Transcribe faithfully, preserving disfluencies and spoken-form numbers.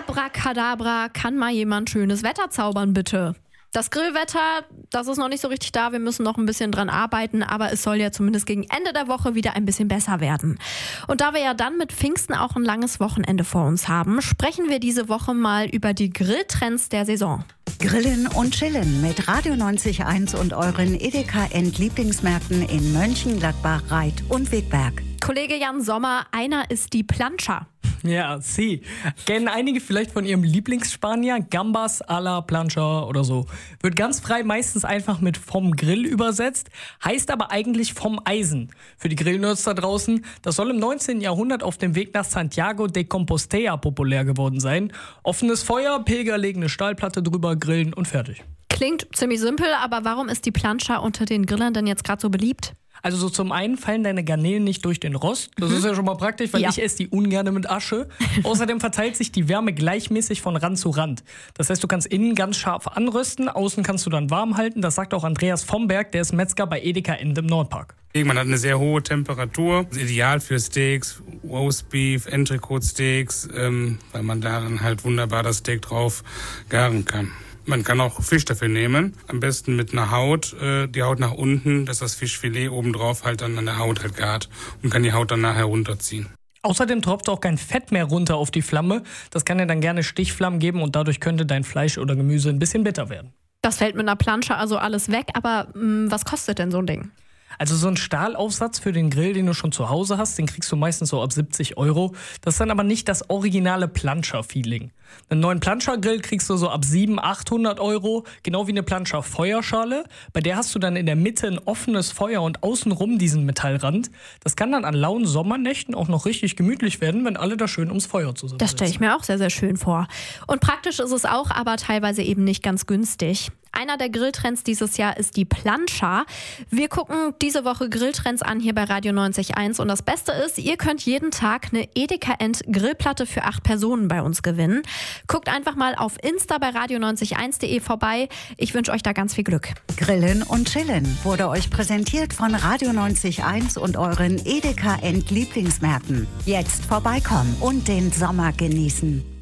Abracadabra, kann mal jemand schönes Wetter zaubern, bitte? Das Grillwetter, das ist noch nicht so richtig da. Wir müssen noch ein bisschen dran arbeiten, aber es soll ja zumindest gegen Ende der Woche wieder ein bisschen besser werden. Und da wir ja dann mit Pfingsten auch ein langes Wochenende vor uns haben, sprechen wir diese Woche mal über die Grilltrends der Saison. Grillen und Chillen mit Radio neunzig Komma eins und euren Edeka End Lieblingsmärkten in Mönchengladbach, Reit und Wegberg. Kollege Jan Sommer, einer ist die Plancha. Ja, sie. Kennen einige vielleicht von ihrem Lieblingsspanier, Gambas a la Plancha oder so. Wird ganz frei meistens einfach mit vom Grill übersetzt, heißt aber eigentlich vom Eisen. Für die Grillnerds da draußen, das soll im neunzehnten Jahrhundert auf dem Weg nach Santiago de Compostela populär geworden sein. Offenes Feuer, Pilger legen eine Stahlplatte drüber, grillen und fertig. Klingt ziemlich simpel, aber warum ist die Plancha unter den Grillern denn jetzt gerade so beliebt? Also so zum einen fallen deine Garnelen nicht durch den Rost. Das mhm. ist ja schon mal praktisch, weil ja. ich esse die ungerne mit Asche. Außerdem verteilt sich die Wärme gleichmäßig von Rand zu Rand. Das heißt, du kannst innen ganz scharf anrösten, außen kannst du dann warm halten. Das sagt auch Andreas Vomberg, der ist Metzger bei Edeka End im Nordpark. Man hat eine sehr hohe Temperatur, das ist ideal für Steaks, Roastbeef, Entrecote Steaks, ähm, weil man darin halt wunderbar das Steak drauf garen kann. Man kann auch Fisch dafür nehmen, am besten mit einer Haut, äh, die Haut nach unten, dass das Fischfilet obendrauf halt dann an der Haut halt gart und kann die Haut dann nachher runterziehen. Außerdem tropft auch kein Fett mehr runter auf die Flamme. Das kann ja dann gerne Stichflammen geben und dadurch könnte dein Fleisch oder Gemüse ein bisschen bitter werden. Das fällt mit einer Plancha also alles weg, aber mh, was kostet denn so ein Ding? Also so ein Stahlaufsatz für den Grill, den du schon zu Hause hast, den kriegst du meistens so ab siebzig Euro. Das ist dann aber nicht das originale Plancha-Feeling. Einen neuen Plancha-Grill kriegst du so ab siebenhundert, achthundert Euro, genau wie eine Plancha-Feuerschale. Bei der hast du dann in der Mitte ein offenes Feuer und außenrum diesen Metallrand. Das kann dann an lauen Sommernächten auch noch richtig gemütlich werden, wenn alle da schön ums Feuer zusammensitzen. Das stelle ich mir auch sehr, sehr schön vor. Und praktisch ist es auch, aber teilweise eben nicht ganz günstig. Einer der Grilltrends dieses Jahr ist die Plancha. Wir gucken diese Woche Grilltrends an hier bei Radio neunzig Komma eins. Und das Beste ist, ihr könnt jeden Tag eine Edeka End Grillplatte für acht Personen bei uns gewinnen. Guckt einfach mal auf Insta bei radio neunzig Komma eins punkt de vorbei. Ich wünsche euch da ganz viel Glück. Grillen und Chillen wurde euch präsentiert von Radio neunzig Komma eins und euren Edeka End Lieblingsmärkten. Jetzt vorbeikommen und den Sommer genießen.